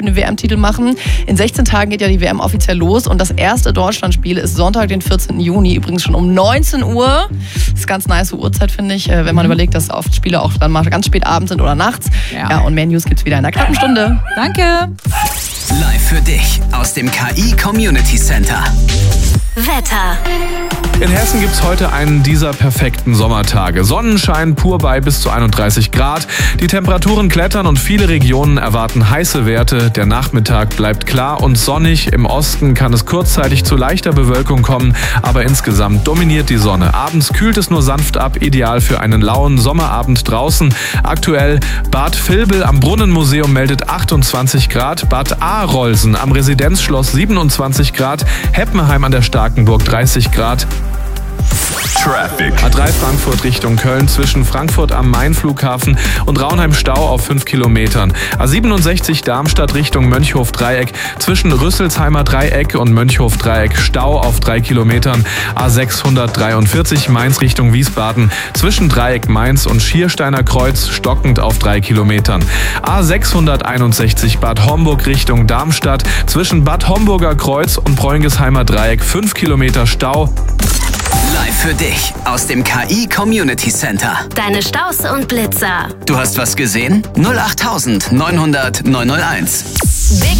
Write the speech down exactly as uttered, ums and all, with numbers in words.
für den W M-Titel machen. In sechzehn Tagen geht ja die W M offiziell los und das erste Deutschlandspiel ist Sonntag, den vierzehnten Juni, übrigens schon um neunzehn Uhr. Das ist ganz nice Uhrzeit, finde ich, wenn man mhm. überlegt, dass oft Spiele auch dann mal ganz spät abends sind oder nachts. Ja, ja und mehr News gibt's wieder in einer knappen Stunde. Danke. Live für dich aus dem K I Community Center. Wetter. In Hessen gibt es heute einen dieser perfekten Sommertage. Sonnenschein pur bei bis zu einunddreißig Grad. Die Temperaturen klettern und viele Regionen erwarten heiße Werte. Der Nachmittag bleibt klar und sonnig. Im Osten kann es kurzzeitig zu leichter Bewölkung kommen, aber insgesamt dominiert die Sonne. Abends kühlt es nur sanft ab, ideal für einen lauen Sommerabend draußen. Aktuell Bad Vilbel am Brunnenmuseum meldet achtundzwanzig Grad, Bad Arolsen am Residenzschloss siebenundzwanzig Grad, Heppenheim an der Starkenburg dreißig Grad. Traffic. A drei Frankfurt Richtung Köln zwischen Frankfurt am Main-Flughafen und Raunheim Stau auf fünf Kilometern. A siebenundsechzig Darmstadt Richtung Mönchhof-Dreieck zwischen Rüsselsheimer Dreieck und Mönchhof-Dreieck Stau auf drei Kilometern. A sechshundertdreiundvierzig Mainz Richtung Wiesbaden zwischen Dreieck Mainz und Schiersteiner Kreuz stockend auf drei Kilometern. A sechshunderteinundsechzig Bad Homburg Richtung Darmstadt zwischen Bad Homburger Kreuz und Preungesheimer Dreieck fünf Kilometer Stau. Live für dich aus dem K I Community Center. Deine Staus und Blitzer. Du hast was gesehen? null acht neunhundert neunhunderт neunhunderteins. Big